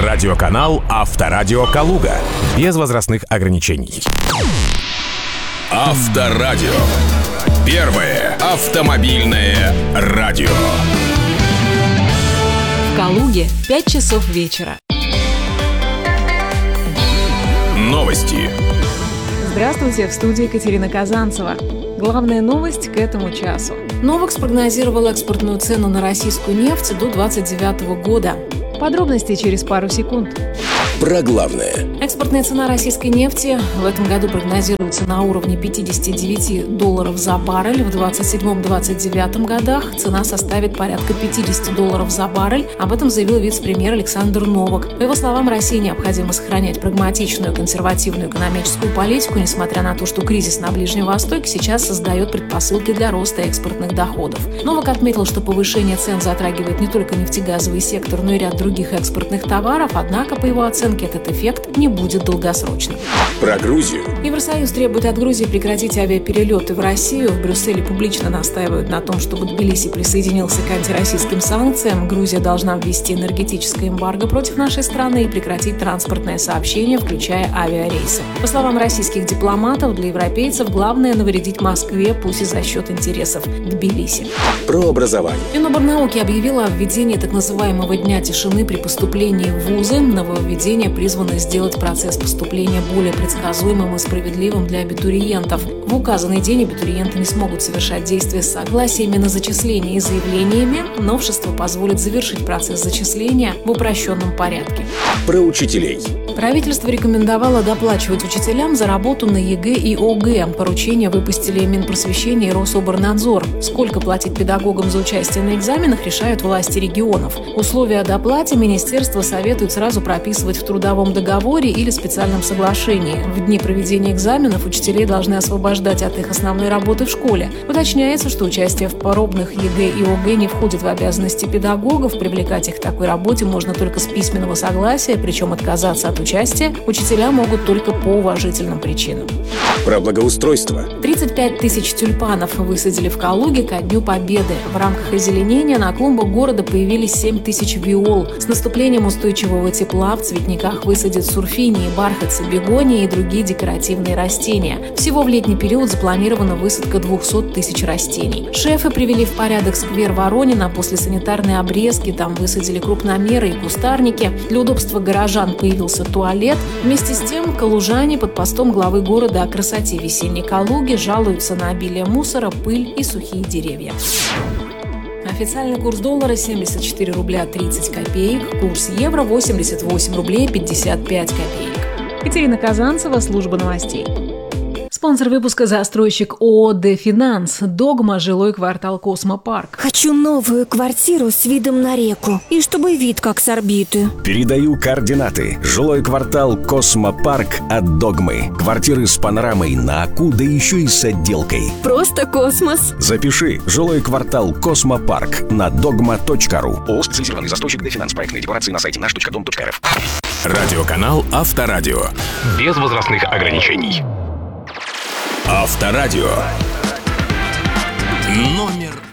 Радиоканал «Авторадио Калуга». Без возрастных ограничений. Авторадио. Первое автомобильное радио. В Калуге 5 часов вечера. Новости. Здравствуйте, в студии Екатерина Казанцева. Главная новость к этому часу. Новакс прогнозировал экспортную цену на российскую нефть до 2029 года. Подробности через пару секунд. Про главное. Экспортная цена российской нефти в этом году прогнозируется на уровне $59 за баррель. В 2027-2029 годах цена составит порядка $50 за баррель. Об этом заявил вице-премьер Александр Новак. По его словам, России необходимо сохранять прагматичную консервативную экономическую политику, несмотря на то, что кризис на Ближнем Востоке сейчас создает предпосылки для роста экспортных доходов. Новак отметил, что повышение цен затрагивает не только нефтегазовый сектор, но и ряд других экспортных товаров, однако, по его оценке, этот эффект не будет долгосрочным. Про Грузию. Евросоюз требует от Грузии прекратить авиаперелеты в Россию. В Брюсселе публично настаивают на том, чтобы Тбилиси присоединился к антироссийским санкциям. Грузия должна ввести энергетическое эмбарго против нашей страны и прекратить транспортное сообщение, включая авиарейсы. По словам российских дипломатов, для европейцев главное навредить Москве, пусть и за счет интересов Тбилиси. Про образование. Миноборнауки объявила о введении так называемого Дня тишины при поступлении в вузы. Нововведение призвано сделать процесс поступления более предсказуемым и справедливым для абитуриентов. В указанный день абитуриенты не смогут совершать действия с согласиями на зачисление и заявлениями. Новшество позволит завершить процесс зачисления в упрощенном порядке. Про учителей. Правительство рекомендовало доплачивать учителям за работу на ЕГЭ и ОГЭ. Поручение выпустили Минпросвещение и Рособорнадзор. Сколько платить педагогам за участие на экзаменах, решают власти регионов. Условия о доплате министерство советует сразу прописывать в трудовом договоре или специальном соглашении. В дни проведения экзаменов учителей должны освобождать от их основной работы в школе. Уточняется, что участие в пробных ЕГЭ и ОГЭ не входит в обязанности педагогов. Привлекать их к такой работе можно только с письменного согласия, причем отказаться от участия учителя могут только по уважительным причинам. Про благоустройство. 35 тысяч тюльпанов высадили в Калуге ко Дню Победы. В рамках озеленения на клумбах города появились 7 тысяч виол. С наступлением устойчивого тепла в цветниках высадят сурфинии, бархатцы, бегонии и другие декоративные растения. Всего в летний период запланирована высадка 200 тысяч растений. Шефы привели в порядок сквер Воронина. После санитарной обрезки там высадили крупномеры и кустарники. Для удобства горожан появился туалет. Вместе с тем, калужане под постом главы города о красоте весенней Калуги жалуются на обилие мусора, пыль и сухие деревья. Официальный курс доллара 74 рубля 30 копеек, курс евро 88 рублей 55 копеек. Екатерина Казанцева, служба новостей. Спонсор выпуска — застройщик ООО «Дефинанс». «Догма», жилой квартал «Космопарк». Хочу новую квартиру с видом на реку. И чтобы вид как с орбиты. Передаю координаты. Жилой квартал «Космопарк» от «Догмы». Квартиры с панорамой на Аку, да еще и с отделкой. Просто космос. Запиши. Жилой квартал «Космопарк» на dogma.ru. ООО «Специализированный застройщик «Дефинанс». Проектные декорации на сайте наш.дом.рф. Радиоканал «Авторадио». Без возрастных ограничений. Авторадио. Номер